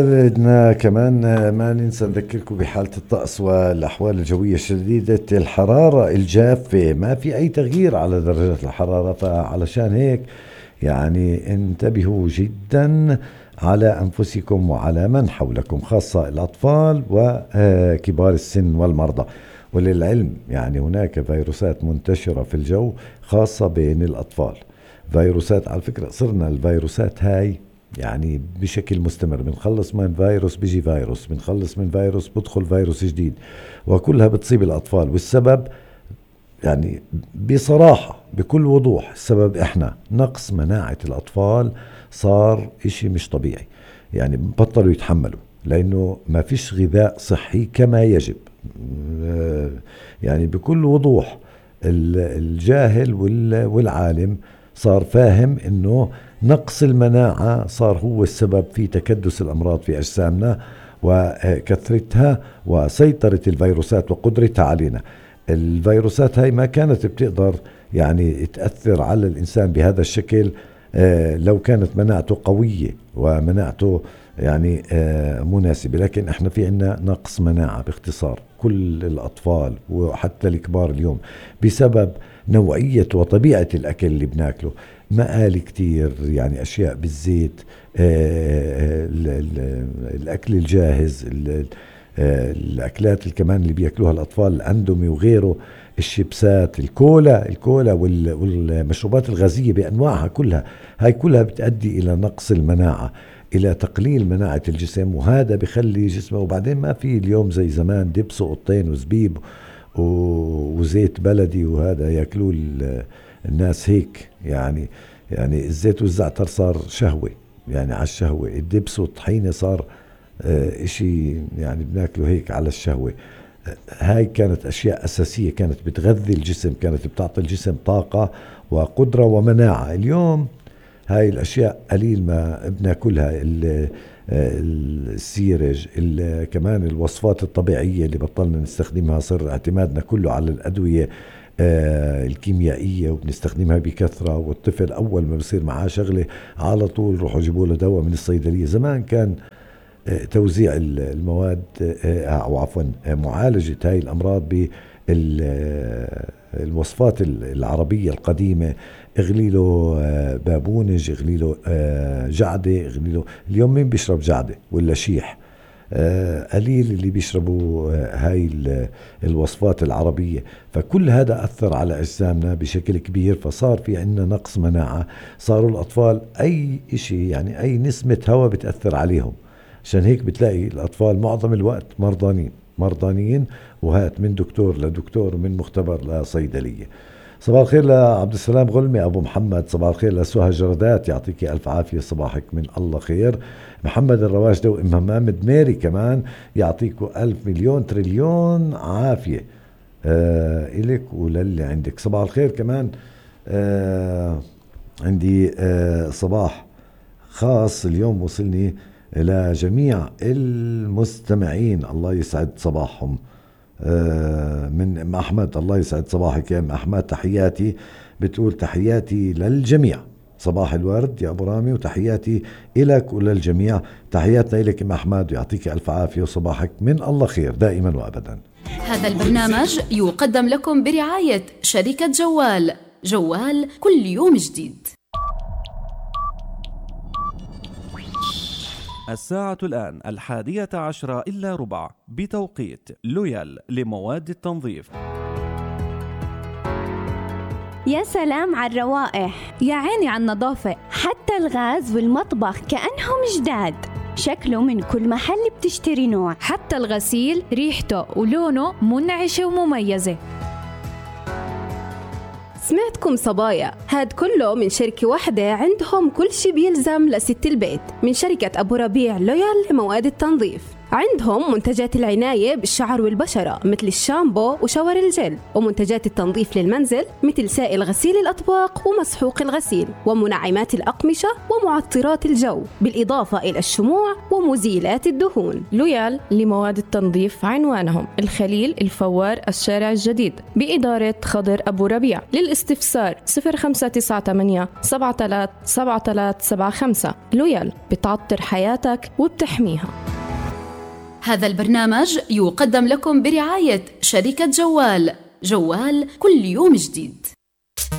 بدنا كمان ما ننسى نذكركم بحالة الطقس والأحوال الجوية شديدة الحرارة الجافة، ما في أي تغيير على درجات الحرارة. فعلشان هيك يعني انتبهوا جدا على أنفسكم وعلى من حولكم، خاصة الأطفال وكبار السن والمرضى. وللعلم يعني هناك فيروسات منتشرة في الجو خاصة بين الأطفال، فيروسات على فكرة صرنا الفيروسات هاي يعني بشكل مستمر، بنخلص من فيروس بيجي فيروس، بنخلص من فيروس بدخل فيروس جديد، وكلها بتصيب الأطفال. والسبب يعني بصراحة بكل وضوح السبب إحنا نقص مناعة الأطفال. صار إشي مش طبيعي، يعني بطلوا يتحملوا لأنه ما فيش غذاء صحي كما يجب. يعني بكل وضوح الجاهل والعالم صار فاهم إنه نقص المناعة صار هو السبب في تكدس الأمراض في أجسامنا وكثرتها وسيطرة الفيروسات وقدرتها علينا. الفيروسات هاي ما كانت بتقدر يعني تأثر على الإنسان بهذا الشكل لو كانت مناعته قوية ومناعته يعني مناسبة. لكن احنا في عنا نقص مناعة باختصار، كل الأطفال وحتى الكبار اليوم بسبب نوعية وطبيعة الأكل اللي بناكله. مقالي كتير، يعني أشياء بالزيت، الأكل الجاهز، الأكلات كمان اللي بيأكلوها الأطفال، الأندومي وغيره، الشيبسات، الكولا والمشروبات الغازية بأنواعها كلها، هاي كلها بتؤدي إلى نقص المناعة، إلى تقليل مناعة الجسم، وهذا بخلي جسمه. وبعدين ما في اليوم زي زمان دبس وقطين وزبيب وزيت بلدي وهذا يأكلوه الناس هيك. يعني الزيت والزعتر صار شهوة، يعني على الشهوة. الدبس والطحينة صار اشي يعني بناكله هيك على الشهوة. هاي كانت اشياء اساسية، كانت بتغذي الجسم، كانت بتعطي الجسم طاقة وقدرة ومناعة. اليوم هاي الاشياء قليل ما بناكلها. السيرج، كمان الوصفات الطبيعية اللي بطلنا نستخدمها، صار اعتمادنا كله على الادوية الكيميائية وبنستخدمها بكثرة. والطفل أول ما بصير معاه شغلة على طول روحوا جيبوا له دواء من الصيدلية. زمان كان توزيع المواد أو عفوا معالجة هاي الأمراض بالوصفات العربية القديمة. اغلي له بابونج، اغلي له جعدة، اغلي له. اليوم مين بيشرب جعدة ولا شيح؟ قليل اللي بيشربوا هاي الوصفات العربية. فكل هذا أثر على أجسامنا بشكل كبير، فصار في عنا نقص مناعة. صاروا الأطفال أي إشي يعني أي نسمة هواء بتأثر عليهم. عشان هيك بتلاقي الأطفال معظم الوقت مرضانين، وهات من دكتور لدكتور ومن مختبر لصيدلية. صباح الخير لعبد السلام غلمي أبو محمد، صباح الخير لسهى جردات، يعطيك ألف عافية، صباحك من الله خير. محمد الرواش دو همام دميري كمان يعطيكوا ألف مليون تريليون عافية إلك وللي عندك. صباح الخير كمان عندي صباح خاص اليوم وصلني لجميع المستمعين، الله يسعد صباحهم. من أم أحمد، الله يسعد صباحك يا أم أحمد، تحياتي، بتقول تحياتي للجميع، صباح الورد يا أبو رامي، وتحياتي إلك وللجميع. تحياتنا إلك أم أحمد، ويعطيك ألف عافية وصباحك من الله خير دائما وأبدا. هذا البرنامج يقدم لكم برعاية شركة جوال كل يوم جديد. الساعة الآن 11:10 بتوقيت لويال لمواد التنظيف. يا سلام على الروائح، يا عيني على النظافة، حتى الغاز والمطبخ كأنهم جداد. شكله من كل محل بتشتري نوع، حتى الغسيل ريحته ولونه منعشة ومميزة. سمعتكم صبايا، هاد كله من شركة واحدة عندهم كل شي بيلزم لست البيت، من شركة أبو ربيع لويال لمواد التنظيف. عندهم منتجات العناية بالشعر والبشرة مثل الشامبو وشاور الجل، ومنتجات التنظيف للمنزل مثل سائل غسيل الأطباق ومسحوق الغسيل، ومنعمات الأقمشة ومعطرات الجو، بالإضافة إلى الشموع ومزيلات الدهون. لويال لمواد التنظيف عنوانهم الخليل، الفوار، الشارع الجديد، بإدارة خضر أبو ربيع. للاستفسار 0598 737375. لويال بتعطر حياتك وبتحميها. هذا البرنامج يقدم لكم برعاية شركة جوال. جوال كل يوم جديد.